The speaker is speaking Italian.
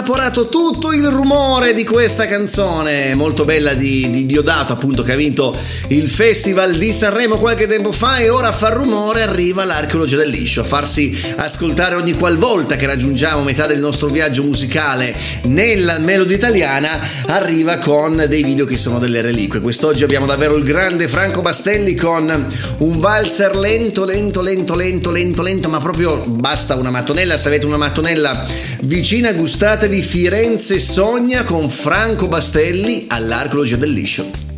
incorporato tutto il rumore di questa canzone molto bella di Diodato, appunto, che ha vinto il Festival di Sanremo qualche tempo fa, e ora a far rumore arriva l'Archeologia del Liscio, a farsi ascoltare ogni qualvolta che raggiungiamo metà del nostro viaggio musicale nella melody italiana. Arriva con dei video che sono delle reliquie. Quest'oggi abbiamo davvero il grande Franco Bastelli con un valzer lento, ma proprio basta una mattonella. Se avete una mattonella vicina, gustatevi Firenze Sogna con Franco Bastelli all'Archeologia del Liscio.